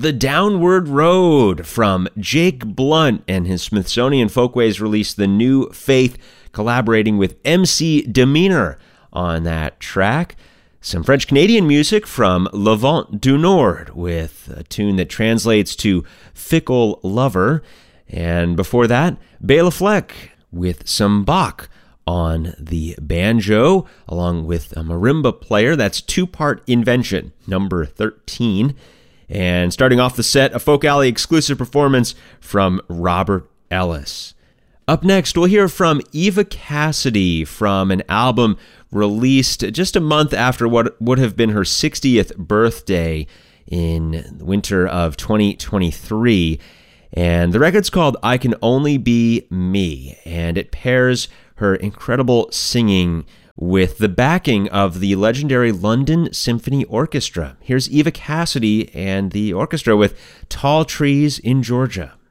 The Downward Road from Jake Blunt and his Smithsonian Folkways released The New Faith, collaborating with MC Demeanor on that track. Some French-Canadian music from Le Vent du Nord with a tune that translates to Fickle Lover. And before that, Bela Fleck with some Bach on the banjo, along with a marimba player. That's Two-Part Invention, number 13. And starting off the set, a Folk Alley exclusive performance from Robert Ellis. Up next, we'll hear from Eva Cassidy from an album released just a month after what would have been her 60th birthday in the winter of 2023. And the record's called I Can Only Be Me, and it pairs her incredible singing with the backing of the legendary London Symphony Orchestra. Here's Eva Cassidy and the orchestra with Tall Trees in Georgia.